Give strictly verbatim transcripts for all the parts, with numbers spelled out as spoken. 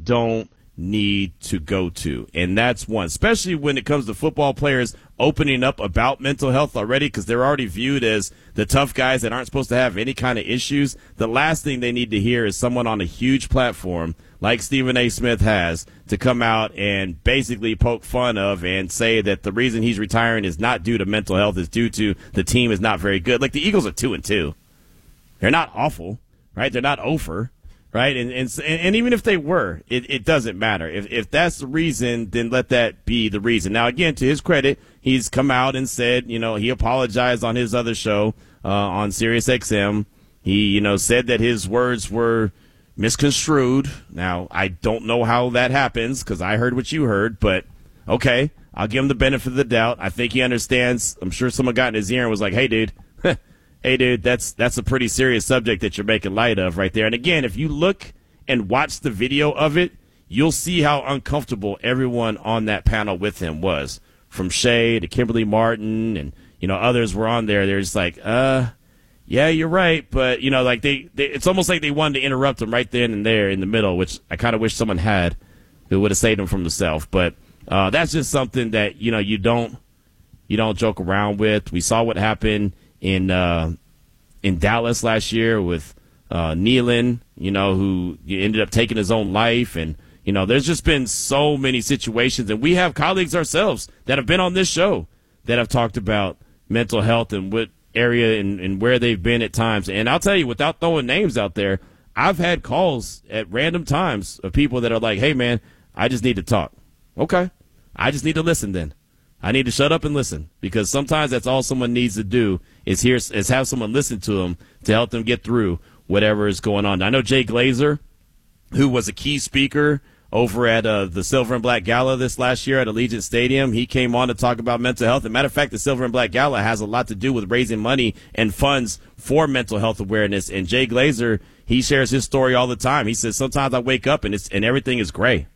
don't need to go to. And that's one, especially when it comes to football players opening up about mental health already, because they're already viewed as the tough guys that aren't supposed to have any kind of issues. The last thing they need to hear is someone on a huge platform like Stephen A. Smith has to come out and basically poke fun of and say that the reason he's retiring is not due to mental health, is due to the team is not very good. Like, the Eagles are two and two. They're not awful, right? They're not over. Right, and, and and even if they were, it, it doesn't matter. If if that's the reason, then let that be the reason. Now, again, to his credit, he's come out and said, you know, he apologized on his other show uh, on Sirius X M. He, you know, said that his words were misconstrued. Now, I don't know how that happens because I heard what you heard, but okay, I'll give him the benefit of the doubt. I think he understands. I'm sure someone got in his ear and was like, hey, dude. Hey, dude, that's that's a pretty serious subject that you're making light of right there. And again, if you look and watch the video of it, you'll see how uncomfortable everyone on that panel with him was. From Shay to Kimberly Martin and, you know, others were on there. They're just like, uh, yeah, you're right. But, you know, like they, they it's almost like they wanted to interrupt him right then and there in the middle, which I kind of wish someone had who would have saved him from himself. But uh, that's just something that, you know, you don't you don't joke around with. We saw what happened in uh, in Dallas last year with uh, Nealon, you know, who ended up taking his own life. And, you know, there's just been so many situations. And we have colleagues ourselves that have been on this show that have talked about mental health and what area and, and where they've been at times. And I'll tell you, without throwing names out there, I've had calls at random times of people that are like, hey, man, I just need to talk. Okay. I just need to listen then. I need to shut up and listen, because sometimes that's all someone needs to do is hear, is have someone listen to them to help them get through whatever is going on. I know Jay Glazer, who was a key speaker over at uh, the Silver and Black Gala this last year at Allegiant Stadium. He came on to talk about mental health. As a matter of fact, the Silver and Black Gala has a lot to do with raising money and funds for mental health awareness. And Jay Glazer, he shares his story all the time. He says, sometimes I wake up and it's and everything is gray.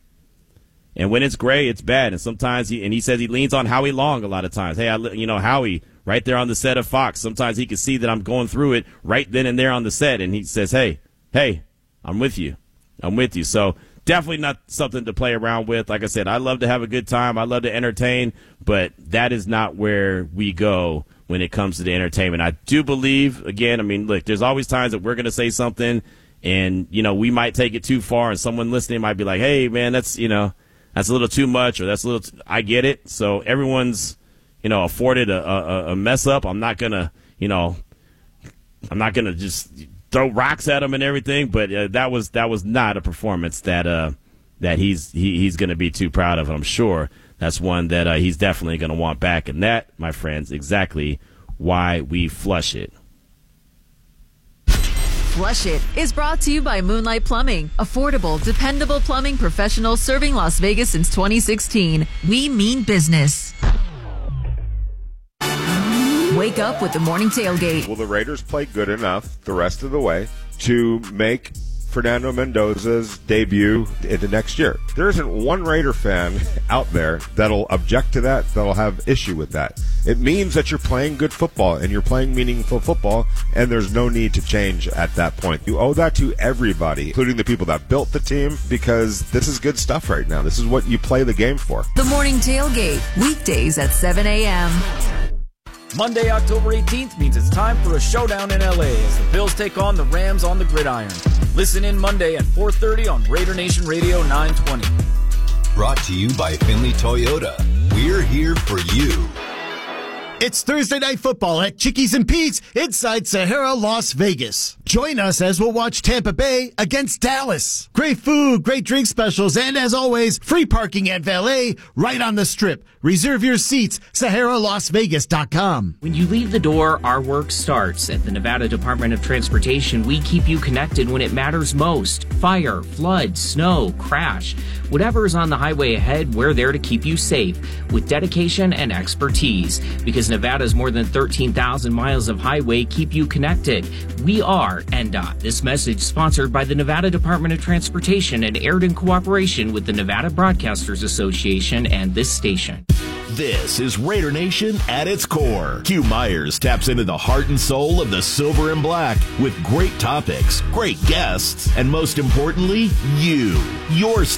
And when it's gray, it's bad. And sometimes he, and he says he leans on Howie Long a lot of times. Hey, I, you know, Howie, right there on the set of Fox. Sometimes he can see that I'm going through it right then and there on the set. And he says, hey, hey, I'm with you. I'm with you. So definitely not something to play around with. Like I said, I love to have a good time. I love to entertain, but that is not where we go when it comes to the entertainment. I do believe, again, I mean, look, there's always times that we're going to say something and, you know, we might take it too far and someone listening might be like, hey, man, that's, you know, that's a little too much, or that's a little too, I get it. So everyone's, you know, afforded a, a, a mess up. I'm not going to, you know, I'm not going to just throw rocks at him and everything, but uh, that was that was not a performance that uh, that he's he, he's going to be too proud of. I'm sure that's one that uh, he's definitely going to want back. And that, my friends, exactly why we flush it. Flush It is brought to you by Moonlight Plumbing. Affordable, dependable plumbing professionals serving Las Vegas since twenty sixteen. We mean business. Wake up with the morning tailgate. Will the Raiders play good enough the rest of the way to make Fernando Mendoza's debut in the next year? There isn't one Raider fan out there that'll object to that, that'll have issue with that. It means that you're playing good football and you're playing meaningful football, and there's no need to change at that point. You owe that to everybody, including the people that built the team, because this is good stuff right now. This is what you play the game for. The morning tailgate, weekdays at seven a.m. Monday, October eighteenth means it's time for a showdown in L A as the Bills take on the Rams on the gridiron. Listen in Monday at four thirty on Raider Nation Radio nine twenty. Brought to you by Finley Toyota. We're here for you. It's Thursday Night Football at Chickies and Pete's inside Sahara, Las Vegas. Join us as we'll watch Tampa Bay against Dallas. Great food, great drink specials, and as always, free parking at valet right on the strip. Reserve your seats, Sahara Las Vegas dot com. When you leave the door, our work starts. At the Nevada Department of Transportation, we keep you connected when it matters most. Fire, flood, snow, crash. Whatever is on the highway ahead, we're there to keep you safe with dedication and expertise. Because Nevada's more than thirteen thousand miles of highway keep you connected. We are N D O T. This message sponsored by the Nevada Department of Transportation and aired in cooperation with the Nevada Broadcasters Association and this station. This is Raider Nation at its core. Q Myers taps into the heart and soul of the Silver and Black with great topics, great guests, and most importantly, you. Your